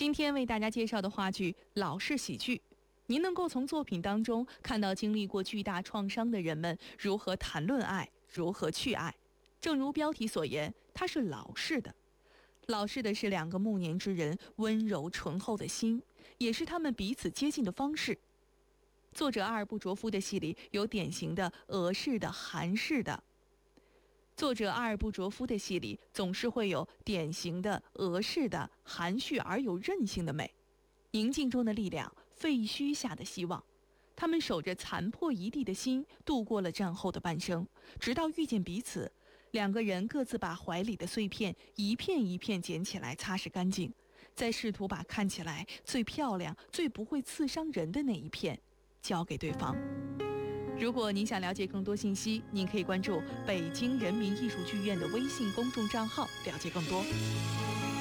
今天为大家介绍的话剧《老式喜剧》，您能够从作品当中看到经历过巨大创伤的人们如何谈论爱，如何去爱。正如标题所言，它是老式的。老式的是两个暮年之人温柔醇厚的心，也是他们彼此接近的方式。作者阿尔布卓夫的戏里有典型的俄式的、韩式的。作者阿尔布卓夫的戏里总是会有典型的俄式的含蓄而有韧性的美，宁静中的力量，废墟下的希望。他们守着残破一地的心，度过了战后的半生，直到遇见彼此。两个人各自把怀里的碎片一片一片捡起来，擦拭干净，再试图把看起来最漂亮、最不会刺伤人的那一片交给对方。如果您想了解更多信息，您可以关注北京人民艺术剧院的微信公众账号，了解更多。